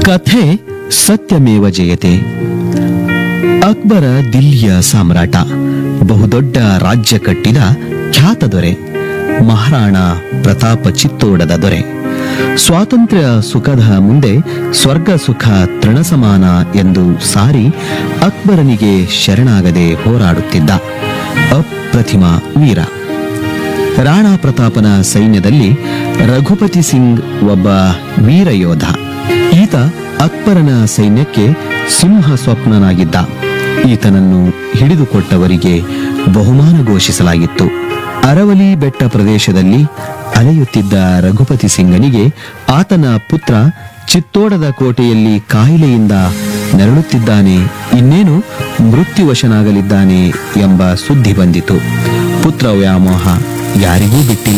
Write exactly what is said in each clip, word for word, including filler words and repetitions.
ಕಥೆ ಸತ್ಯಮೇವ ಜಯತೆ. ಅಕ್ಬರ ದಿಲ್ಲಿಯ ಸಾಮ್ರಾಟ, ಬಹುದೊಡ್ಡ ರಾಜ್ಯ ಕಟ್ಟಿದ ಖ್ಯಾತ ದೊರೆ, ಮಹಾರಾಣ ಪ್ರತಾಪ ಚಿತ್ತೋಡದ ದೊರೆ. ಸ್ವಾತಂತ್ರ್ಯ ಸುಖದ ಮುಂದೆ ಸ್ವರ್ಗ ಸುಖ ತೃಣಸಮಾನ ಎಂದು ಸಾರಿ ಅಕ್ಬರನಿಗೆ ಶರಣಾಗದೆ ಹೋರಾಡುತ್ತಿದ್ದ ಅಪ್ರತಿಮ ವೀರ. ರಾಣಾ ಪ್ರತಾಪನ ಸೈನ್ಯದಲ್ಲಿ ರಘುಪತಿ ಸಿಂಗ್ ಒಬ್ಬ ವೀರ ಯೋಧ. ಈತ ಅಕ್ಬರನ ಸೈನ್ಯಕ್ಕೆ ಸಿಂಹ ಸ್ವಪ್ನನಾಗಿದ್ದ. ಈತನನ್ನು ಹಿಡಿದುಕೊಟ್ಟವರಿಗೆ ಬಹುಮಾನ ಘೋಷಿಸಲಾಗಿತ್ತು. ಅರವಲಿ ಬೆಟ್ಟ ಪ್ರದೇಶದಲ್ಲಿ ಅಲೆಯುತ್ತಿದ್ದ ರಘುಪತಿ ಸಿಂಗನಿಗೆ ಆತನ ಪುತ್ರ ಚಿತ್ತೋಡದ ಕೋಟೆಯಲ್ಲಿ ಕಾಯಿಲೆಯಿಂದ ನರಳುತ್ತಿದ್ದಾನೆ, ಇನ್ನೇನು ಮೃತ್ಯುವಶನಾಗಲಿದ್ದಾನೆ ಎಂಬ ಸುದ್ದಿ ಬಂದಿತು. ಪುತ್ರ ವ್ಯಾಮೋಹ ಯಾರಿಗೂ ಬಿಟ್ಟಿಲ್ಲ.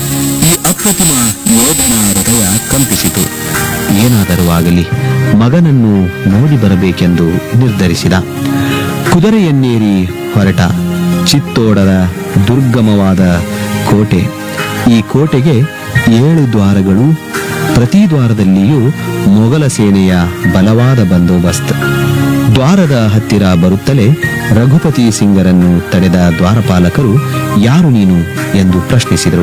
ಈ ಅಪ್ರತಿಮ ಯೋಧನ ಹೃದಯ ಕಂಪಿಸಿತು. ಏನಾದರೂ ಆಗಲಿ, ಮಗನನ್ನು ನೋಡಿ ಬರಬೇಕೆಂದು ನಿರ್ಧರಿಸಿದ. ಕುದುರೆಯನ್ನೇರಿ ಹೊರಟ. ಚಿತ್ತೋಡದ ದುರ್ಗಮವಾದ ಕೋಟೆ. ಈ ಕೋಟೆಗೆ ಏಳು ದ್ವಾರಗಳು. ಪ್ರತಿ ದ್ವಾರದಲ್ಲಿಯೂ ಮೊಘಲ ಸೇನೆಯ ಬಲವಾದ ಬಂದೋಬಸ್ತ್. ದ್ವಾರದ ಹತ್ತಿರ ಬರುತ್ತಲೇ ರಘುಪತಿ ಸಿಂಗರನ್ನು ತಡೆದ ದ್ವಾರಪಾಲಕರು, ಯಾರು ನೀನು ಎಂದು ಪ್ರಶ್ನಿಸಿದರು.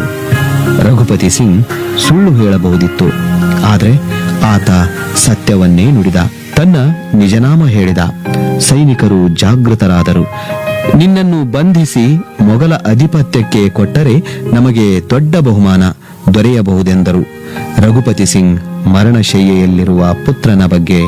ರಘುಪತಿ ಸಿಂಗ್ ಸುಳ್ಳು ಹೇಳಬಹುದಿತ್ತು, ಆದರೆ ಆತ ಸತ್ಯವನ್ನೇ ನುಡಿದ. ತನ್ನ ನಿಜನಾಮ ಹೇಳಿದ. ಸೈನಿಕರು ಜಾಗೃತರಾದರು. ನಿನ್ನನ್ನು ಬಂಧಿಸಿ ಮೊಘಲ ಅಧಿಪತ್ಯಕ್ಕೆ ಕೊಟ್ಟರೆ ನಮಗೆ ದೊಡ್ಡ ಬಹುಮಾನ ದೊರೆಯಬಹುದೆಂದರು. ರಘುಪತಿ ಸಿಂಗ್ ಮರಣಶಯ್ಯೆಯಲ್ಲಿರುವ ಪುತ್ರನ ಬಗ್ಗೆ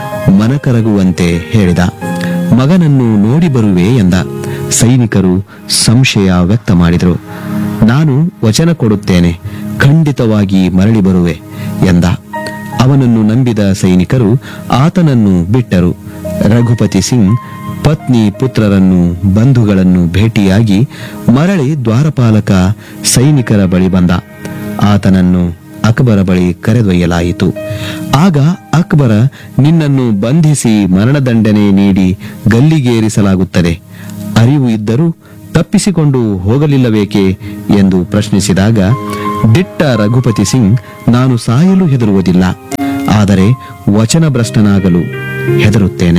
ಮನಕರಗುವಂತೆ ಹೇಳಿದ. ಮಗನನ್ನು ನೋಡಿ ಬರುವೆ ಎಂದ. ಸೈನಿಕರು ಸಂಶಯ ವ್ಯಕ್ತ ಮಾಡಿದರು. ನಾನು ವಚನ ಕೊಡುತ್ತೇನೆ, ಖಂಡಿತವಾಗಿ ಮರಳಿ ಬರುವೆ ಎಂದ. ಅವನನ್ನು ನಂಬಿದ ಸೈನಿಕರು ಆತನನ್ನು ಬಿಟ್ಟರು. ರಘುಪತಿ ಸಿಂಗ್ ಪತ್ನಿ ಪುತ್ರರನ್ನು ಬಂಧುಗಳನ್ನು ಭೇಟಿಯಾಗಿ ಮರಳಿ ದ್ವಾರಪಾಲಕ ಸೈನಿಕರ ಬಳಿ ಬಂದ. ಆತನನ್ನು ಅಕ್ಬರ ಬಳಿ ಕರೆದೊಯ್ಯಲಾಯಿತು. ಆಗ ಅಕ್ಬರ, ನಿನ್ನನ್ನು ಬಂಧಿಸಿ ಮರಣದಂಡನೆ ನೀಡಿ ಗಲ್ಲಿಗೇರಿಸಲಾಗುತ್ತದೆ, ಅರಿವು ಇದ್ದರೂ ತಪ್ಪಿಸಿಕೊಂಡು ಹೋಗಲಿಲ್ಲಬೇಕೆ ಎಂದು ಪ್ರಶ್ನಿಸಿದಾಗ, ದಿಟ್ಟ ರಘುಪತಿ ಸಿಂಗ್, ನಾನು ಸಾಯಲು ಹೆದರುವುದಿಲ್ಲ, ಆದರೆ ವಚನಭ್ರಷ್ಟನಾಗಲು ಹೆದರುತ್ತೇನೆ,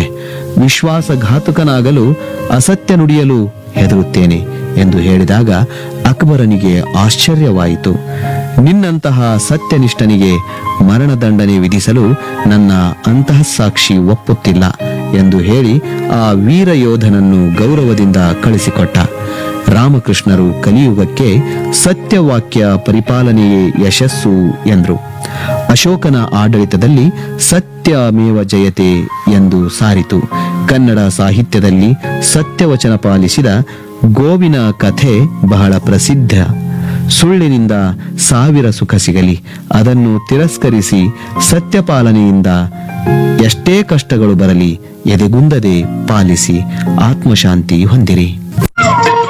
ವಿಶ್ವಾಸಘಾತುಕನಾಗಲು, ಅಸತ್ಯ ನುಡಿಯಲು ಹೆದರುತ್ತೇನೆ ಎಂದು ಹೇಳಿದಾಗ ಅಕ್ಬರನಿಗೆ ಆಶ್ಚರ್ಯವಾಯಿತು. ನಿನ್ನಂತಹ ಸತ್ಯನಿಷ್ಠನಿಗೆ ಮರಣದಂಡನೆ ವಿಧಿಸಲು ನನ್ನ ಅಂತಃಸಾಕ್ಷಿ ಒಪ್ಪುತ್ತಿಲ್ಲ ಎಂದು ಹೇಳಿ ಆ ವೀರ ಯೋಧನನ್ನು ಗೌರವದಿಂದ ಕಳಿಸಿಕೊಟ್ಟ. ರಾಮಕೃಷ್ಣರು ಕಲಿಯುಗಕ್ಕೆ ಸತ್ಯವಾಕ್ಯ ಪರಿಪಾಲನೆಯೇ ಯಶಸ್ಸು ಎಂದರು. ಅಶೋಕನ ಆಡಳಿತದಲ್ಲಿ ಸತ್ಯಮೇವ ಜಯತೆ ಎಂದು ಸಾರಿತು. ಕನ್ನಡ ಸಾಹಿತ್ಯದಲ್ಲಿ ಸತ್ಯವಚನ ಪಾಲಿಸಿದ ಗೋವಿನ ಕಥೆ ಬಹಳ ಪ್ರಸಿದ್ಧ. ಸುಳ್ಳಿನಿಂದ ಸಾವಿರ ಸುಖ ಸಿಗಲಿ, ಅದನ್ನು ತಿರಸ್ಕರಿಸಿ ಸತ್ಯಪಾಲನೆಯಿಂದ ಎಷ್ಟೇ ಕಷ್ಟಗಳು ಬರಲಿ ಎದೆಗುಂದದೆ ಪಾಲಿಸಿ ಆತ್ಮಶಾಂತಿ ಹೊಂದಿರಿ.